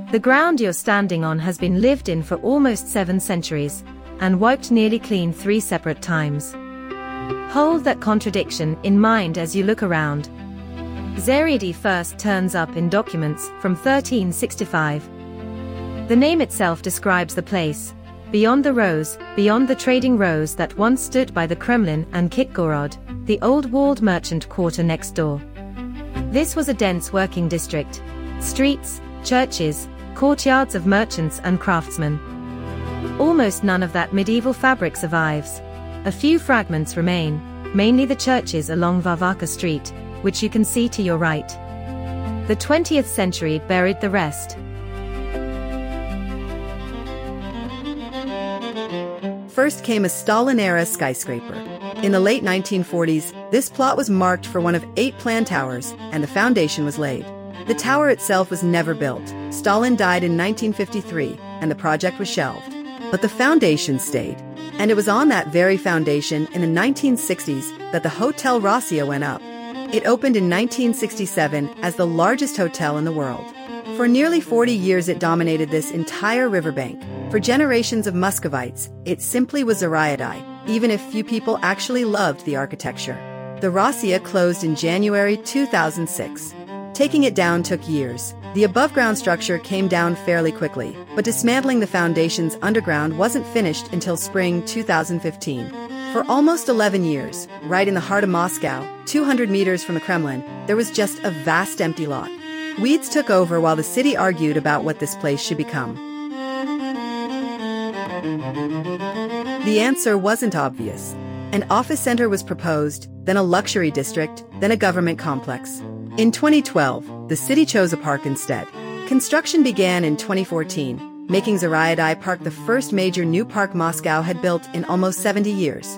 The ground you're standing on has been lived in for almost 7 centuries, and wiped nearly clean 3 separate times. Hold that contradiction in mind as you look around. Zariadi first turns up in documents from 1365. The name itself describes the place, beyond the rows, beyond the trading rows that once stood by the Kremlin and Kitgorod, the old walled merchant quarter next door. This was a dense working district. Streets, churches, courtyards of merchants and craftsmen. Almost none of that medieval fabric survives. A few fragments remain, mainly the churches along Varvarka Street, which you can see to your right. The 20th century buried the rest. First came a Stalin-era skyscraper. In the late 1940s, this plot was marked for one of 8 planned towers, and the foundation was laid. The tower itself was never built. Stalin died in 1953, and the project was shelved. But the foundation stayed. And it was on that very foundation in the 1960s that the Hotel Rossiya went up. It opened in 1967 as the largest hotel in the world. For nearly 40 years it dominated this entire riverbank. For generations of Muscovites, it simply was Zariadi, even if few people actually loved the architecture. The Rossiya closed in January 2006. Taking it down took years. The above-ground structure came down fairly quickly, but dismantling the foundations underground wasn't finished until spring 2015. For almost 11 years, right in the heart of Moscow, 200 meters from the Kremlin, there was just a vast empty lot. Weeds took over while the city argued about what this place should become. The answer wasn't obvious. An office center was proposed, then a luxury district, then a government complex. In 2012, the city chose a park instead. Construction began in 2014, making Zariadi Park the first major new park Moscow had built in almost 70 years.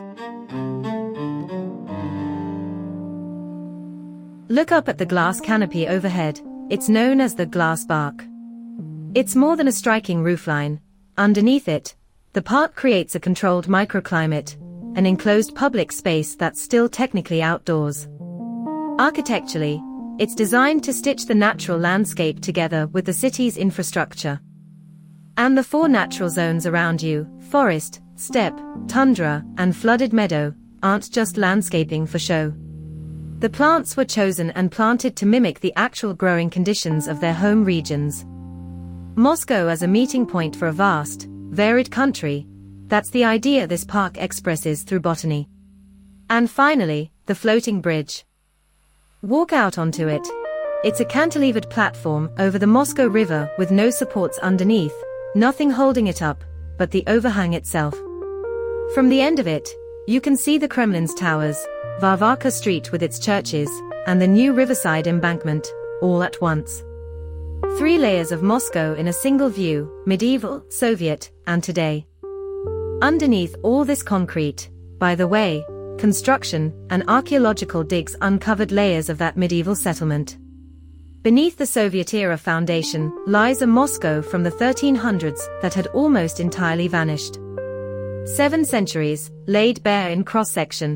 Look up at the glass canopy overhead. It's known as the glass bark. It's more than a striking roofline. Underneath it, the park creates a controlled microclimate, an enclosed public space that's still technically outdoors. Architecturally, it's designed to stitch the natural landscape together with the city's infrastructure. And the 4 natural zones around you, forest, steppe, tundra, and flooded meadow, aren't just landscaping for show. The plants were chosen and planted to mimic the actual growing conditions of their home regions. Moscow as a meeting point for a vast, varied country, that's the idea this park expresses through botany. And finally, the floating bridge. Walk out onto it. It's a cantilevered platform over the Moscow River with no supports underneath, nothing holding it up, but the overhang itself. From the end of it, you can see the Kremlin's towers, Varvarka Street with its churches, and the new riverside embankment, all at once. 3 layers of Moscow in a single view, medieval, Soviet, and today. Underneath all this concrete, by the way, construction and archaeological digs uncovered layers of that medieval settlement. Beneath the Soviet-era foundation lies a Moscow from the 1300s that had almost entirely vanished. 7 centuries, laid bare in cross-section.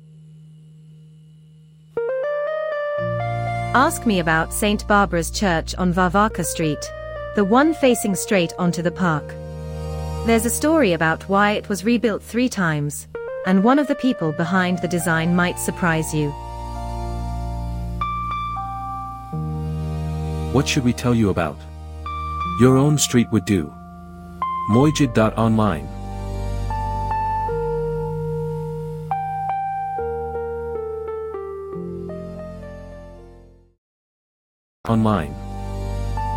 Ask me about St. Barbara's Church on Varvarka Street, the one facing straight onto the park. There's a story about why it was rebuilt 3 times, and one of the people behind the design might surprise you. What should we tell you about? Your own street would do. Mojid.online. Online.